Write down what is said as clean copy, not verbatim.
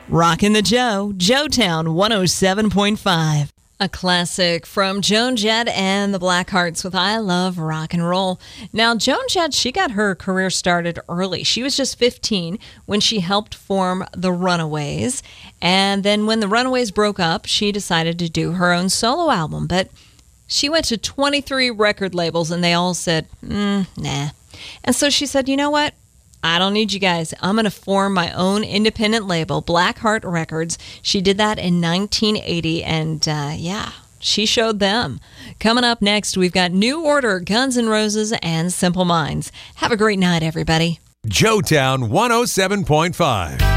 Rockin' the Joe, Joetown 107.5. A classic from Joan Jett and the Blackhearts with I Love Rock and Roll. Now, Joan Jett, she got her career started early. She was just 15 when she helped form the Runaways. And then when the Runaways broke up, she decided to do her own solo album. But she went to 23 record labels and they all said, nah. And so she said, you know what? I don't need you guys. I'm going to form my own independent label, Blackheart Records. She did that in 1980, and she showed them. Coming up next, we've got New Order, Guns N' Roses, and Simple Minds. Have a great night, everybody. Joetown 107.5.